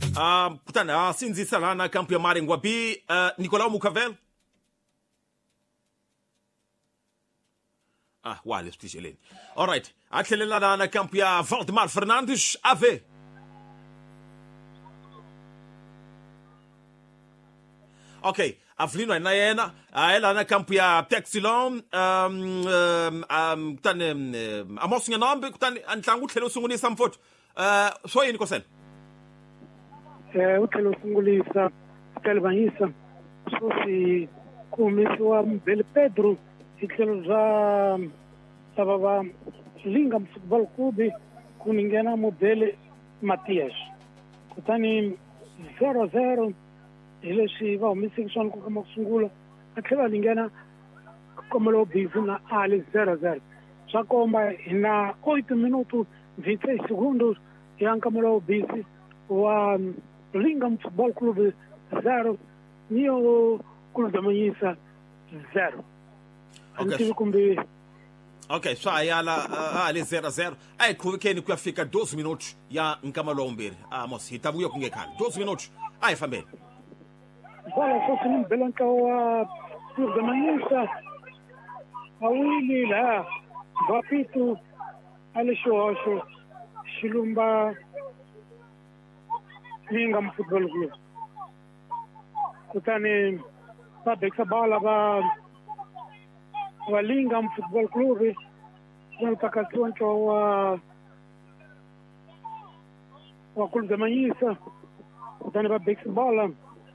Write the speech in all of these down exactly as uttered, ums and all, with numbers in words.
Ah, kutani ah sinzisa lana kampu ya Maringwa B, uh, Nicolau Mukavel. Ah, wale stigeleni. All right. Atlelela lana kampu ya Valdemar Fernandes Ave. Okay, aflino na yena, ela na kampu ya Texilon, um um um kutani um, Amos Nyanombe kutani antlangu tlhelo sungulisa mfoto. Uh, so yini kosena? Eh, utlhelo sungulisa Telebanyisa sosi kumisiwa Mbele Pedro itlhelo za sababa Lingam Football Club kuningena Mbele Matias kutani zero zero ile si va umisiksona kama kusungula atlhela lingena komelo bizu na ali zero zero sakomba ina oito minutos vinte e seis segundos yanka molo bizi wa Lingam Football Club zero niyo Clube da Manhissa zero. Okay. Kumbi Okay, so ayala uh, ali zero zero. Ay kuvekeni kuyafika doze minutos ya Nkamalombiri. Ah, mosi hitabuyo kungekani. doze minutos. Ay fameli. Bola fosse num belanca wa Clube da Manhissa. Awili la Bapito Alexoxo Shilumba Lingam Football Club. Kutani babeka bala ba wa Lingam Football Club nataka tuancho wa wa Clube da Manhissa. Kutani babeka bala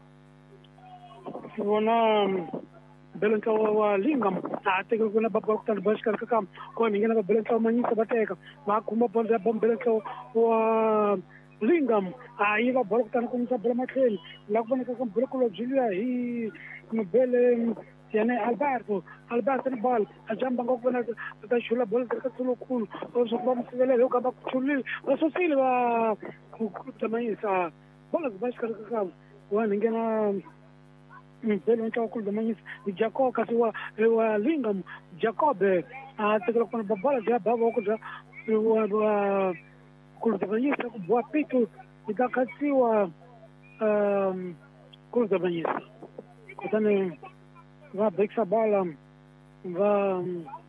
wana belanca wa Lingam ateka kuna babaka kutani bashkar kakam kwa ningena belanca Manhissa bateka ma kuma bonza belanca wa Lingam aiva bola kutani kumsa bola matleni la kubona kakam bola kolo Julia hi mbele yani Alberto Alberto ni ball ajamba ngokubona atashula bola kakatulu khulu osokubona sivelele ukaba kuthulile ososile wa kutamanyisa bola kubashka kakam wana ngena mbele nto Clube da Manhissa Jacob kasiwa wa Lingam Jacob atekela kuna bola ya baba okuja wa Clube da Manhissa boa pito idakasiwa um Clube da Manhissa kutani va beksa bala va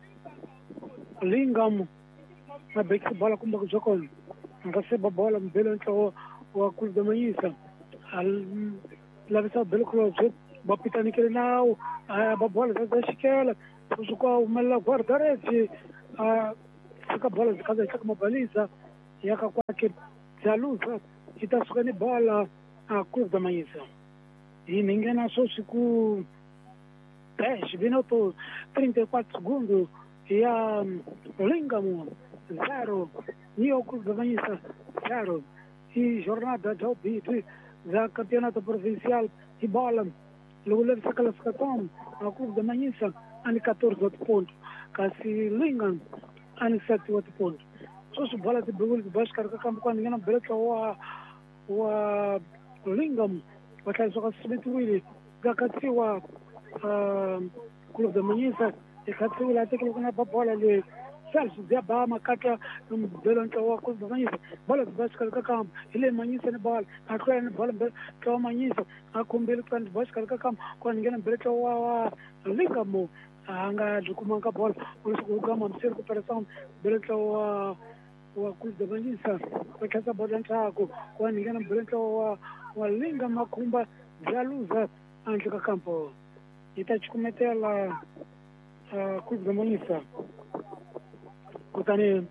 Lingam va beksa bala kumba kujokoni ngaseba bola mbele nto wa Clube da Manhissa al la visa belo club bapitani kile nao ba bola za shikela kuzuka umela guardarete sika bola zikaza kama baliza yaka kwake zaluza itasuka ni bola Clube da Manhissa e ninguém só siku dez minutos trinta e quatro segundos e a Lingam zero e o Clube da Manhissa zero e jornada de obito za campeonato provincial de bola logo leva essa classificação ao Clube da Manhissa ani catorze outros pontos kasi Lingam ani sete outros pontos só se bola de bola de baixo cara campo quando ninguém breca o o Lingam wakati soka simetuwili gakati wa Clube da Manhissa ikati wala tekelo kuna bola le salsu dia ba makata belanca wa Clube da Manhissa bola baskal kakam ile Manhissa ne bola akwa ne bola ka Manhissa akumbele kan baskal kakam kwa ngena beleka wa Lingam anga dukumanga bola usiku kama msiri kuperação beleka wa wa Clube da Manhissa wakati bola ntako kwa ngena beleka wa wa Lingam makumba jaluza anjuka campo itachukumetea la uh, Clube da Manhissa kutani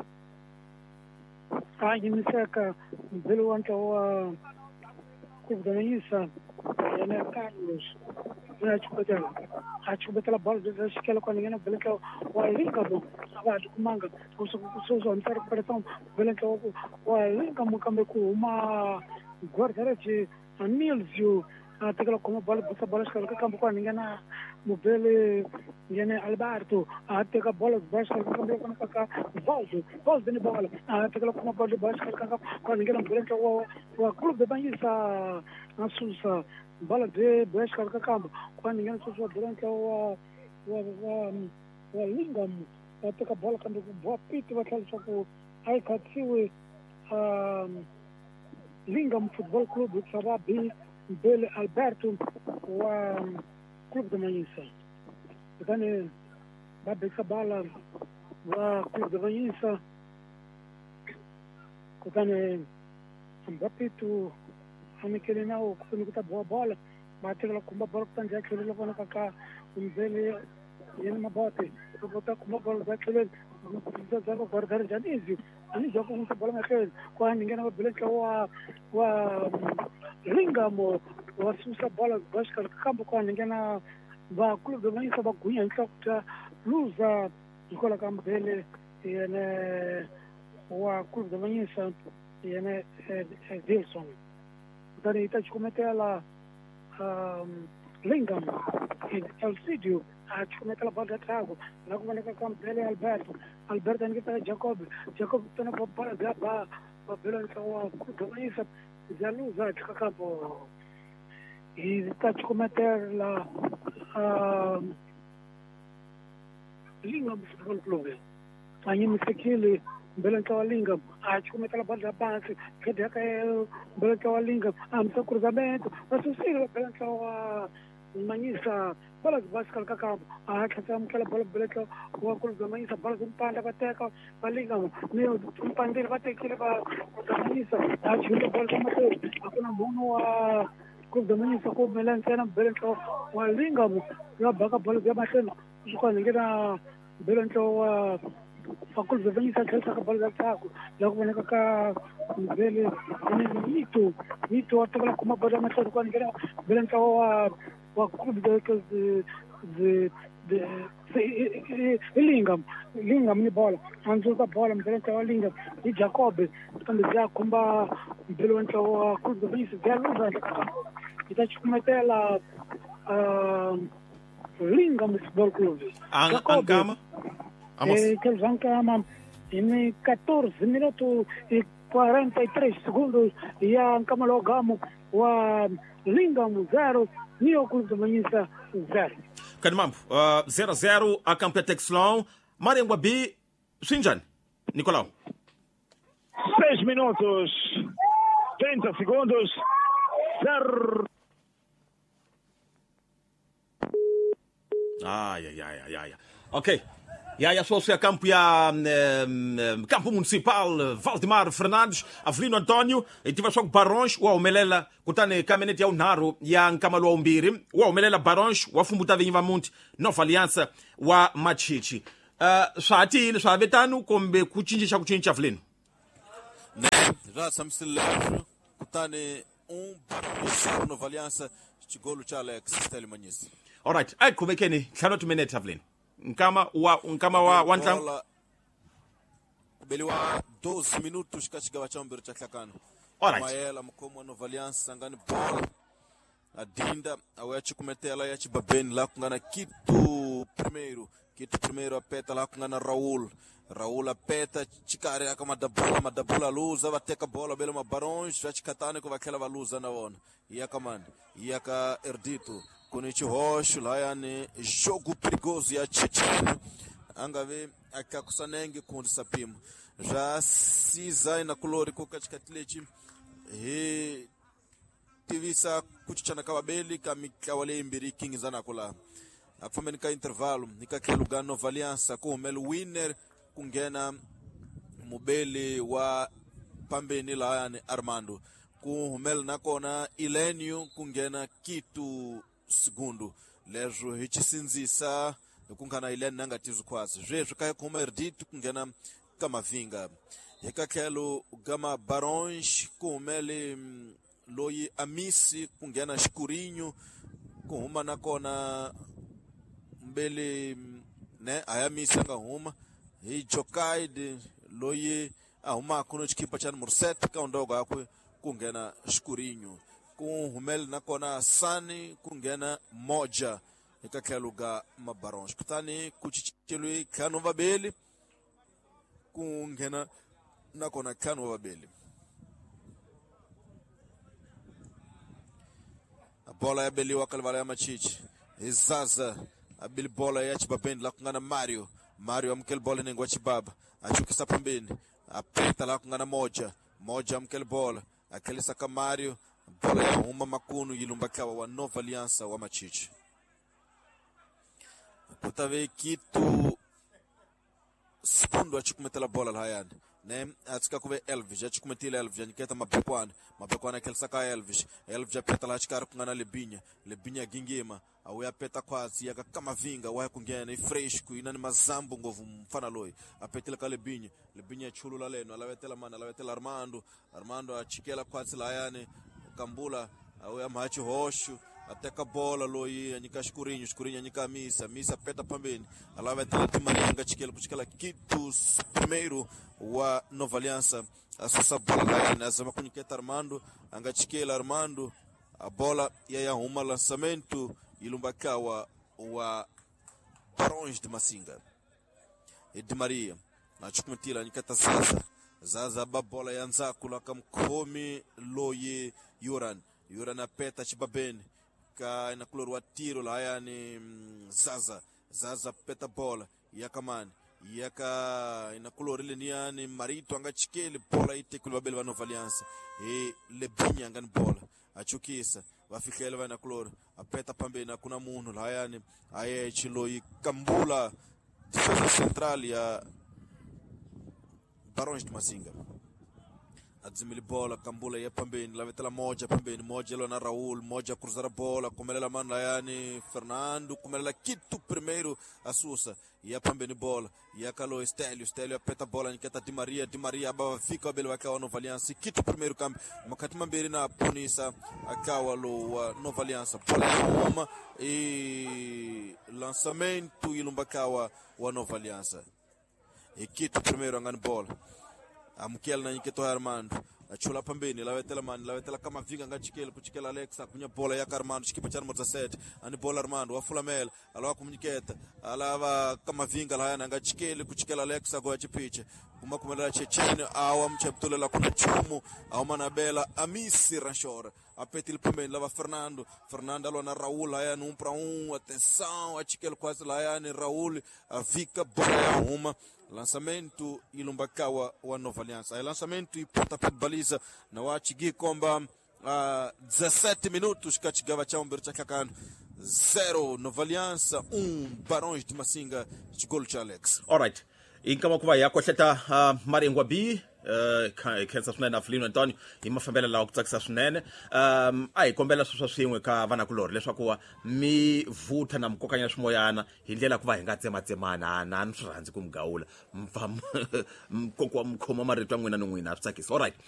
aji misaka mbele wanta wa Clube da Manhissa yana Carlos itachukumetea achukumetea bola za shikela kwa ningena beleka wa Lingam abadu kumanga kusozo antara operação beleka wa Lingam kambe kuma guardarete Nilzio atekela como bola buta bola escala campo kwa ningena Mbele ngene Alberto ateka bola baixa campo kwa kaka Valdo Valdo ni bola atekela como bola baixa campo kwa ningena Mbele wa wa Clube da Manhissa asusa bola de baixa campo kwa ningena sua branca wa wa wa Lingam ateka bola campo boa pito wakati soko ai katiwe um Lingam Futebol Clube Sababi mbele Alberto wa Clube da Manhissa. Kutani babe kabala wa Clube da Manhissa. Kutani mbapitu amikele nao kutani kutaboa bola. Matikala kumba bola kutani jakele lopana kaka mbele yeni mabote. Kutata kumba bola jakele zaba guardare jadizio. Ani jogo com bola naquele com ninguém na beleza wa wa Lingam wa susa bola baixa campo com ninguém na ba Clube da Manhissa ba kunha então tá luza ikola campo dele e né wa Clube da Manhissa e né é Wilson então ele tá cometendo ela Lingam e o sítio a cometendo a bola de água lá como é que campo dele Alberto Alberto ninguém tá Jacob Jacob tá na bola da ba ba pela então a Manhissa já luza de campo e está a cometer la uh, Lingam Futebol Clube. Aí me sekili belanca Lingam, a cometer a bola da base, que dá que belanca Lingam, am seu cruzamento, mas o Silva belanca a Manhissa, bola de base calca campo, a que tem aquela bola belanca o Clube da Manhissa, bola de um panda bateca, a Lingam, meu um pandeiro vai ter que levar a Manhissa, a chuta bola de matou, a na mão a Clube da Manhissa com Melantena belanca o Lingam, já baga bola de matou, só ninguém na belanca o Clube da Manhissa que essa bola de saco, já como é que ele mito, mito a toda como bola matou com ninguém belanca o o Clube de de de Lingam, Lingam ni bola, anjo da bola belanca o Lingam e Jacob, quando já comba belanca o Clube da Manhissa já luta. Kita cuma tela Lingam Futebol Clube. Ancama? Eh, que Ancama em catorze minutos e quarenta e três segundos e a Ancama logamo o Lingam zero, Neo Clube da Manhissa zero. Kanimambo, zero a zero a campo Texlon, Marengwa B, Sinjan, Nicolau. seis minutos, trinta segundos, zero. Ai, ai, ai, ai, ai. Ok. E aí, só a campo ya um, campo municipal Valdemar Fernandes, Avelino Antônio, e tive só Barões, o Melela, kutane caminhonete ya unaro ya Nkamalo Umbiri, o Melela Barões, o Fumbuta Vinha Monte, Nova Aliança, wa Machichi. Uh, Saati ile savetano kombe kuchinja kuchinja Avelino. Ne, já samsil kutane um Barões Nova Aliança, chigolo cha Alex Steli Manhisi. All right. Ai kumekeni cannot minute Avelino. Nkama wa nkama wa wantlang beliwa doze minutos kachigawa cha mbere cha tlakano. All right. Mayela mkomo Nova Aliança ngani bola adinda awachi kumetela ya chibabeni la kungana kitu primeiro kitu primeiro apeta la kungana Raul Raul apeta chikare aka madabula madabula luza bateka bola belo Barões já chikatane ko vakela valuza na ona yaka man yaka Erdito kunichi hosho lá yani jogo perigoso ya Checheno angave akakusanenge kundi sapimo já siza ina colori ko katika tilechi he tivisa kuchichana kawabeli kamikawale mbiri king zana kula afameni ka intervalo nikakheluga Nova Aliança ko mel winner kungena mubeli wa pambeni la yani Armando ku mel nakona Ilenio kungena kitu segundo lejo hichisinzisa kungana Ilenio nangatizu kwasi jejo kaya kuma Erdito kungena kama vinga yakakhelo gama Barões ku mel loyi Amisi kungena Escurinho kuhuma nakona mbele ne ayamisi anga huma hi Jokaide loyi ahuma kuno chikipa cha Murset ka ndogo akwe kungena Escurinho kuhumel nakona Sani kungena Moja ikakheluga mabarões kutani kuchichelwe kano vabeli kungena nakona kano vabeli. A bola ya beliwa kalvala ya Machichi izaza a bili bola ya chibabeni la kungana Mario Mario amkel bola nengwa chibaba achukisa pambeni apeta la kungana Moja Moja amkel bola akhelisa ka Mario, bola ya huma makunu yilumbakawa wa Nova Aliança wa Machichi. Kutave kitu segundo achikumetela bola lahayani. Ne atsika kuve Elvis achikumetela Elvis niketa mabekwana mabekwana akhelisa ka Elvis Elvis apeta la chikara kungana Lebinya Lebinya gingima awe apeta kwasi yaka kama vinga wa kungena ifresh kuina ni mazambo ngovu mfana loyi apetela ka Lebinya Lebinya chulula leno alawetela mana alawetela Armando Armando achikela kwasi lahayani Kambula awe amachi hoshu ateka bola loyi anyika shkurinyo shkurinyo anyika misa misa peta pambeni alawa tele timarianga chikela kuchikela kitu primeiro wa Nova Aliança asusa bola na zama kuniketa Armando anga chikela Armando a bola ya ya huma lançamento ilumbakawa wa Barões de Masinga Edi Maria na chukumitila anyiketa Zaza Zaza ba bola ya nzakula kamkomi loye Yoran Yoran apeta chibabeni ka inakulor wa tiro la yani Zaza Zaza peta bola yakamani yaka inakulor ile ni yani Marito anga chikele bola ite kulabele wa Nova Aliança e Lebinya anga bola achukisa wafikele wa inakulor apeta pambeni na kuna munhu la yani aye chiloi Kambula defesa central ya Barões de Masinga adzimili bola Kambula ya pambeni lavetela moja pambeni moja lo na Raul moja cruzara bola kumelela manda yani Fernando kumelela kitu primeiro asusa ya pambeni bola ya kalo Estelio Estelio apeta bola niketa Di Maria Di Maria aba fika bele wakawa Nova Aliança kitu primeiro kambi makati mambiri na punisa akawa lo wa Nova Aliança bola uma e lançamento ilumbakawa wa Nova Aliança e kitu primeiro angani bola amukela na nyiketo Armando achula pambeni lawetela mani lawetela kama vinga ngachikela kuchikela Alexa kunya bola ya Armando chikipa cha number seven ani bola Armando wafulamela alawa kumnyiketa alava kama vinga la yana ngachikela kuchikela Alexa go achipiche kuma kumela chechene awa mcheptulela kuna chumu au manabela Amisi Rashora apetil pambeni lava Fernando Fernando alona Raul ya um para um atenção achikela quase la yana Raul afika bola ya uma lançamento ilumbakawa wa Nova Aliança. Lançamento e pontapé de baliza na wachigi komba uh, dezessete minutos kachigava cha umber chakakano zero Nova Aliança um Barões de Masinga chigolo cha Alex. All right. Inkama kuva yako hleta uh, Marengwa B uh, khensa swinene Aflino Antonio hi mafambela lawa ku tsakisa swinene um ai kombela sweswo swin'we ka vana kulori leswaku mi vutha na mkokanya swimoyana hi ndlela ku va hi nga tsematsemana na ni swi rhandzi ku mgawula mkokwa mkhoma marito ya n'wina ni n'wina swi tsakisa. All right.